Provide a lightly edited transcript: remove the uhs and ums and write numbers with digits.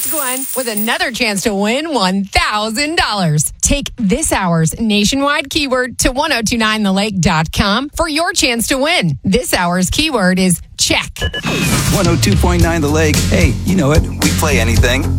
Here's Gwen with another chance to win $1,000. Take this hour's nationwide keyword to 1029thelake.com for your chance to win. This hour's keyword is check. 102.9 The Lake. Hey, you know it. We play anything.